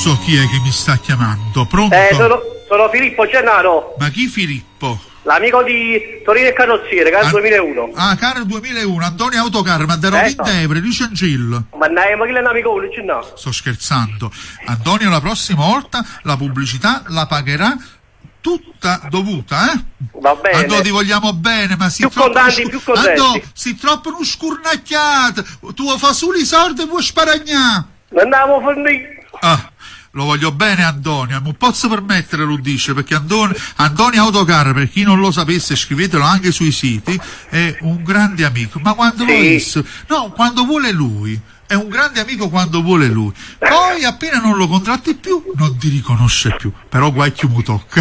so chi è che mi sta chiamando. Pronto? Sono Filippo Gennaro. Ma chi Filippo? L'amico di Torino e Carrozziere, Car 2001. Ah, Car 2001, Antonio Autocar, ma da Rovintevere, di Cencillo. Ma chi è l'amico? No. Sto scherzando. Antonio, la prossima volta la pubblicità la pagherà tutta dovuta, eh? Va bene. Antonio, ti vogliamo bene, ma più contenti. Antonio, si troppo non scurnacchiate. Tu fa solo i soldi e vuoi sparagnare. Andiamo a fornire. Ah, lo voglio bene Antonio, non posso permettere, lo dice, perché Antonio Autocar, per chi non lo sapesse, scrivetelo anche sui siti, è un grande amico, ma quando quando vuole lui, è un grande amico quando vuole lui, poi appena non lo contratti più, non ti riconosce più, però guai mi tocca.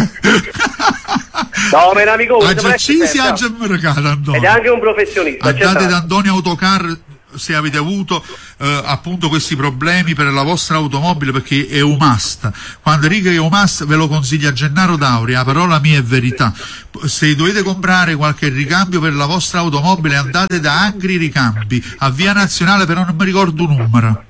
No, ma è un amico, Antonio. Ed è anche un professionista. Andate da Antonio Autocar se avete avuto appunto questi problemi per la vostra automobile, perché è un must. Quando dico è un must ve lo consiglia Gennaro Dauri, la parola mia è verità. Se dovete comprare qualche ricambio per la vostra automobile, andate da Angri Ricambi a Via Nazionale, però non mi ricordo un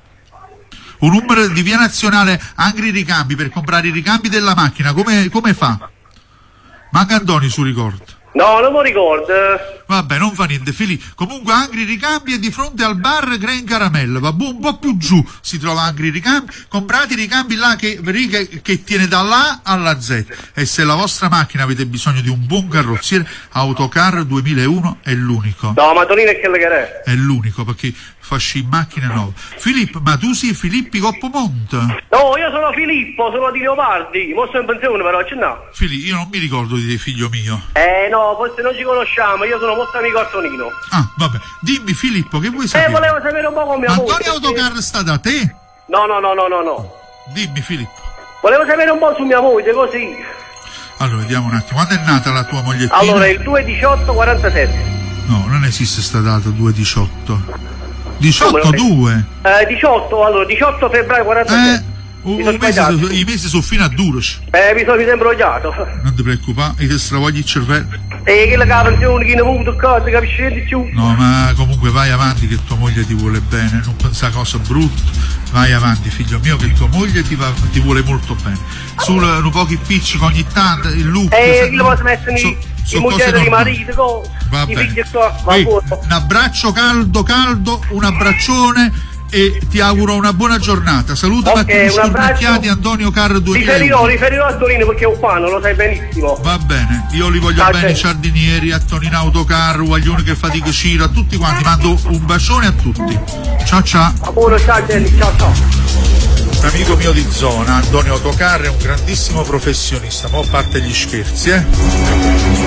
numero di Via Nazionale Angri Ricambi per comprare i ricambi della macchina. Come fa? Manca Antonio su ricordo. No, non mi ricordo. Vabbè, non fa niente, Filippo. Comunque Angri Ricambi è di fronte al bar Green Caramella, va un po' più giù si trova Angri Ricambi. Comprate i ricambi là che tiene dall'A alla Z. E se la vostra macchina avete bisogno di un buon carrozziere, Autocar 2001 è l'unico. No, ma Tonino è quello che è l'unico, perché fasci macchine nuove. Filippo, ma tu sei Filippi Coppomonte? No, io sono Filippo, sono di Leopardi. Mo sono in pensione, però c'è no. Filippo, io non mi ricordo di te, figlio mio. No, forse non ci conosciamo, io sono molto amico a Tonino. Ah, vabbè. Dimmi Filippo, che vuoi sapere? Volevo sapere un po' come mia moglie. Antonio Autocar sta da te? No. Dimmi Filippo. Volevo sapere un po' su mia moglie, così. Allora, vediamo un attimo. Quando è nata la tua mogliettina? Allora, il 2/18/47. No, non esiste sta data, 2/18. 18-2? 18, allora, 18 febbraio 47. I mesi sono fino a 12. Mi sono imbrogliato. Non ti preoccupare, ti stravogli il cervello. Che la pensione, chi ne ha avuto cose, capisci di più? No, ma comunque vai avanti che tua moglie ti vuole bene, non pensare a cose brutte. Vai avanti, figlio mio, che tua moglie ti vuole molto bene. Solo un po' che piccica ogni tanto, il look. Che lo posso mettere in moglie di marito, va bene. Un abbraccio caldo, un abbraccione e ti auguro una buona giornata. Saluta Matteo Scurnacchiati, Antonio Car 2001. Riferirò a Torino perché è un fan, lo sai benissimo. Va bene, io li voglio bene i giardinieri, a Tonino Autocar, Guaglione che fatica Ciro, a tutti quanti, mando un bacione a tutti. Ciao. Ciao Jenny, ciao. Amico mio di zona, Antonio Autocar è un grandissimo professionista, ma a parte gli scherzi,